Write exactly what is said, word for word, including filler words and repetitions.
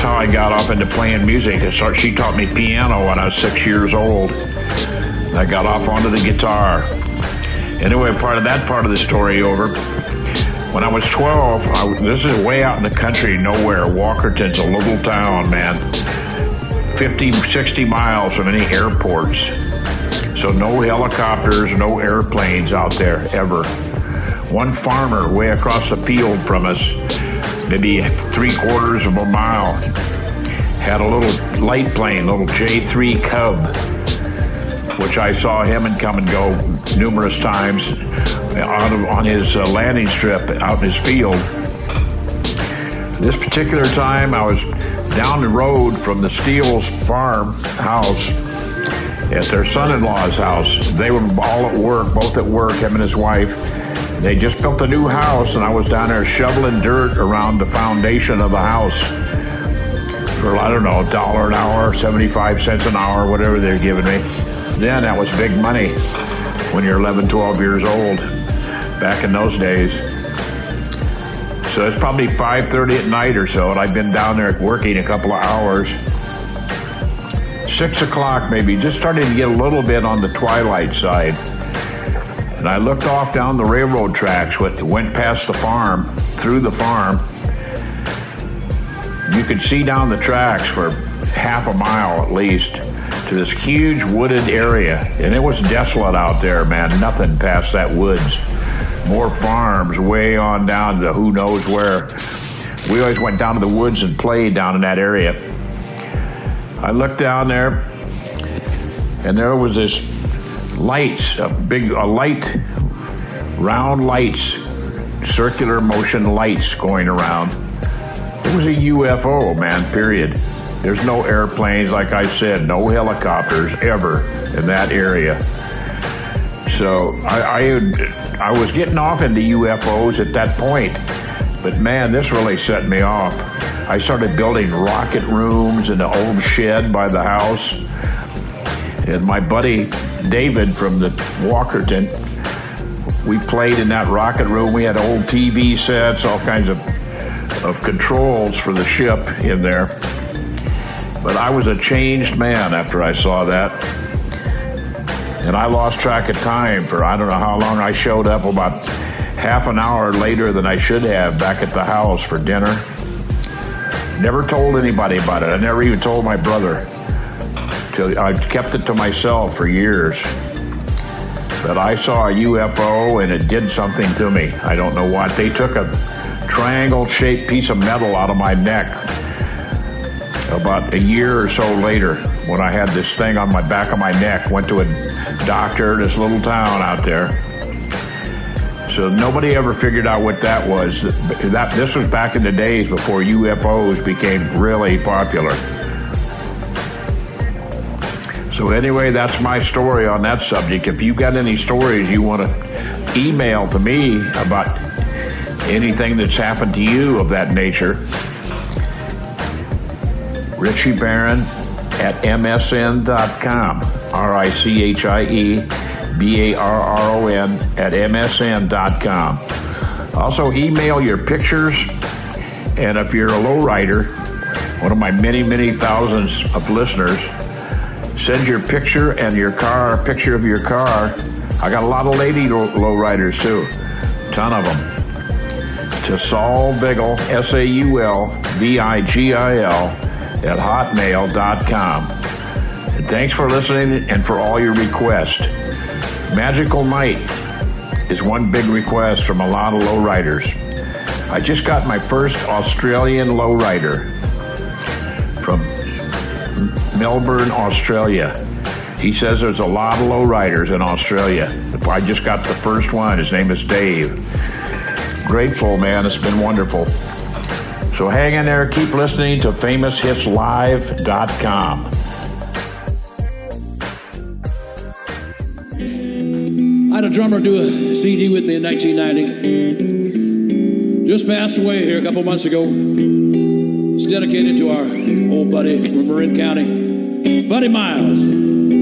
how I got off into playing music. She taught me piano when I was six years old. I got off onto the guitar. Anyway, part of that part of the story over. When I was twelve, I, this is way out in the country, nowhere. Walkerton's a little town, man. fifty, sixty miles from any airports. So no helicopters, no airplanes out there, ever. One farmer way across the field from us, maybe three quarters of a mile, had a little light plane, little J three Cub, which I saw him and come and go numerous times on, on his uh, landing strip out in his field. This particular time, I was down the road from the Steele's farm house at their son-in-law's house. They were all at work, both at work, him and his wife. They just built a new house, and I was down there shoveling dirt around the foundation of the house for, I don't know, a dollar an hour, seventy-five cents an hour, whatever they're giving me. Then that was big money when you're eleven, twelve years old, back in those days. So it's probably five thirty at night or so, and I've been down there working a couple of hours. Six o'clock maybe, just starting to get a little bit on the twilight side. And I looked off down the railroad tracks, went past the farm, through the farm. You could see down the tracks for half a mile at least to this huge wooded area. And it was desolate out there, man, nothing past that woods. More farms way on down to who knows where. We always went down to the woods and played down in that area. I looked down there, and there was this lights, a big, a light, round lights, circular motion lights going around. It was a U F O, man, period. There's no airplanes, like I said, no helicopters ever in that area. So I, I, I was getting off into U F Os at that point, but man, this really set me off. I started building rocket rooms in the old shed by the house. And my buddy David from the Walkerton, we played in that rocket room. We had old T V sets, all kinds of, of controls for the ship in there. But I was a changed man after I saw that. And I lost track of time for I don't know how long. I showed up about half an hour later than I should have back at the house for dinner. Never told anybody about it. I never even told my brother. I kept it to myself for years. But I saw a U F O and it did something to me. I don't know what. They took a triangle-shaped piece of metal out of my neck about a year or so later when I had this thing on my back of my neck. Went to a doctor in this little town out there. So nobody ever figured out what that was. That, this was back in the days before U F Os became really popular. So anyway, that's my story on that subject. If you've got any stories you want to email to me about anything that's happened to you of that nature, Richie Barron at M S N dot com, R I C H I E B A R R O N at M S N dot com. Also email your pictures, and if you're a lowrider, one of my many, many thousands of listeners, send your picture and your car, picture of your car. I got a lot of lady low, low riders too, ton of them. To Saul Vigil, S A U L V I G I L at hotmail dot com. And thanks for listening and for all your requests. Magical Night is one big request from a lot of lowriders. I just got my first Australian lowrider from Melbourne, Australia. He says there's a lot of lowriders in Australia. I just got the first one. His name is Dave. Grateful, man. It's been wonderful. So hang in there. Keep listening to famous hits live dot com. I had a drummer do a C D with me in nineteen ninety. Just passed away here a couple months ago. It's dedicated to our old buddy from Marin County, Buddy Miles.